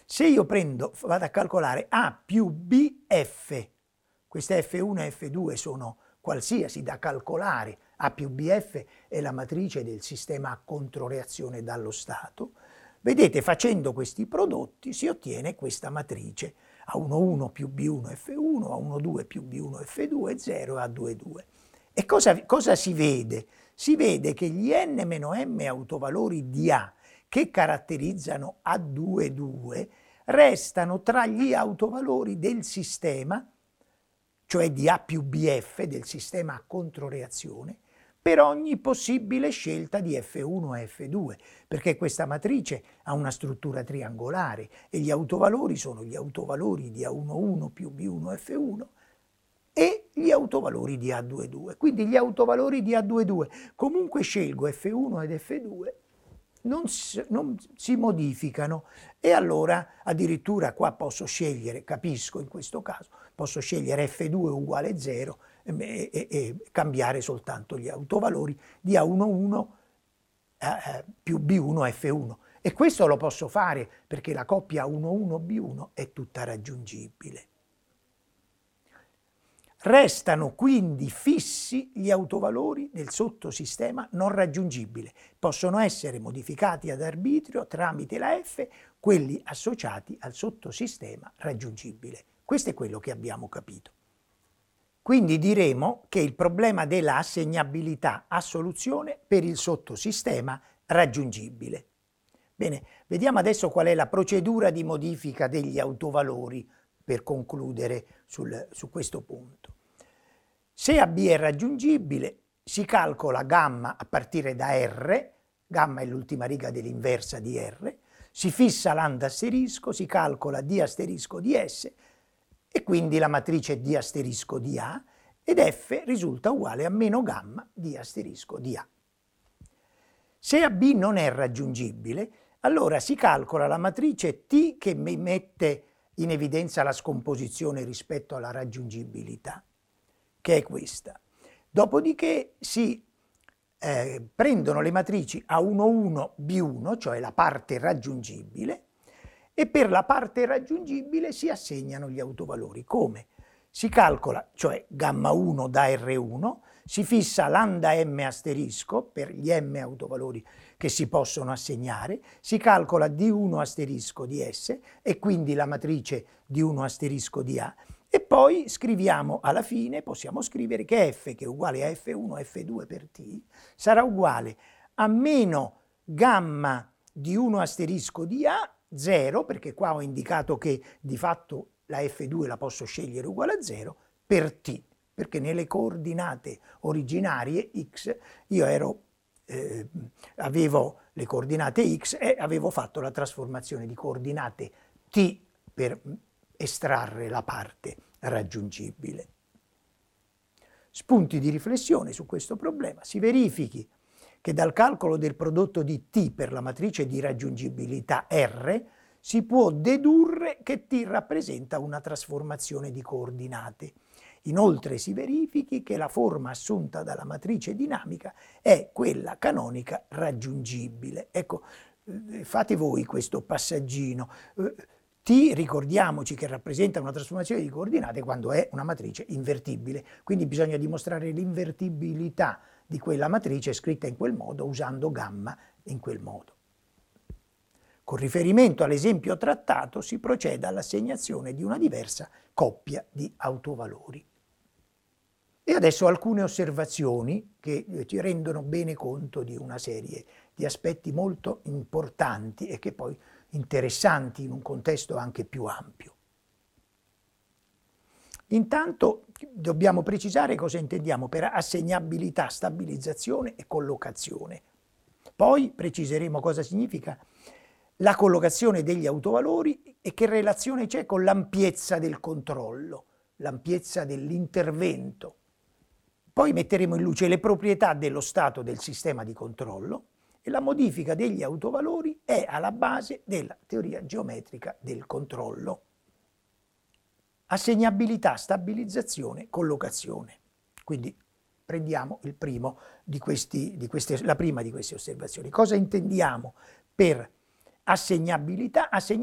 Se io vado a calcolare A più B, F, queste F1 e F2 sono qualsiasi da calcolare, A più BF è la matrice del sistema a controreazione dallo stato, vedete, facendo questi prodotti si ottiene questa matrice A11 più B1 F1, A12 più B1 F2, 0 e A22. E cosa si vede? Si vede che gli n-m autovalori di A che caratterizzano A22 restano tra gli autovalori del sistema, cioè di A più BF del sistema a controreazione, per ogni possibile scelta di F1 e F2, perché questa matrice ha una struttura triangolare e gli autovalori sono gli autovalori di A11 più B1 F1 e gli autovalori di A22. Quindi gli autovalori di A22, comunque scelgo F1 ed F2, non si modificano, e allora addirittura qua posso scegliere, capisco in questo caso, posso scegliere F2 uguale 0 e cambiare soltanto gli autovalori di A11 più B1 F1. E questo lo posso fare perché la coppia A11B1 è tutta raggiungibile. Restano quindi fissi gli autovalori del sottosistema non raggiungibile. Possono essere modificati ad arbitrio tramite la F, quelli associati al sottosistema raggiungibile. Questo è quello che abbiamo capito. Quindi diremo che il problema della assegnabilità a soluzione per il sottosistema raggiungibile. Bene, vediamo adesso qual è la procedura di modifica degli autovalori per concludere su questo punto. Se AB è raggiungibile, si calcola gamma a partire da R, gamma è l'ultima riga dell'inversa di R, si fissa lambda asterisco, si calcola D asterisco di S e quindi la matrice D asterisco di A, ed F risulta uguale a meno gamma D asterisco di A. Se AB non è raggiungibile, allora si calcola la matrice T che mi mette in evidenza la scomposizione rispetto alla raggiungibilità, che è questa. Dopodiché si prendono le matrici A11, B1, cioè la parte raggiungibile, e per la parte raggiungibile si assegnano gli autovalori. Come? Si calcola, cioè gamma 1 da R1, si fissa lambda m asterisco per gli m autovalori che si possono assegnare, si calcola D1 asterisco di S e quindi la matrice D1 asterisco di A, e poi scriviamo alla fine, possiamo scrivere che F, che è uguale a F1 F2 per T, sarà uguale a meno gamma D1 asterisco di A, 0, perché qua ho indicato che di fatto la F2 la posso scegliere uguale a 0, per T, perché nelle coordinate originarie x io avevo le coordinate x e avevo fatto la trasformazione di coordinate t per estrarre la parte raggiungibile. Spunti di riflessione su questo problema. Si verifichi che dal calcolo del prodotto di t per la matrice di raggiungibilità R si può dedurre che t rappresenta una trasformazione di coordinate. Inoltre si verifichi che la forma assunta dalla matrice dinamica è quella canonica raggiungibile. Ecco, fate voi questo passaggino. T, ricordiamoci che rappresenta una trasformazione di coordinate quando è una matrice invertibile, quindi bisogna dimostrare l'invertibilità di quella matrice scritta in quel modo usando gamma in quel modo. Con riferimento all'esempio trattato si procede all'assegnazione di una diversa coppia di autovalori. E adesso alcune osservazioni che ci rendono bene conto di una serie di aspetti molto importanti e che poi interessanti in un contesto anche più ampio. Intanto dobbiamo precisare cosa intendiamo per assegnabilità, stabilizzazione e collocazione. Poi preciseremo cosa significa la collocazione degli autovalori e che relazione c'è con l'ampiezza del controllo, l'ampiezza dell'intervento. Poi metteremo in luce le proprietà dello stato del sistema di controllo e la modifica degli autovalori è alla base della teoria geometrica del controllo. Assegnabilità, stabilizzazione, collocazione. Quindi prendiamo la prima di queste osservazioni. Cosa intendiamo per assegnabilità?